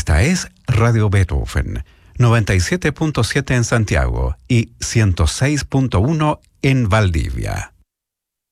Esta es Radio Beethoven, 97.7 en Santiago y 106.1 en Valdivia.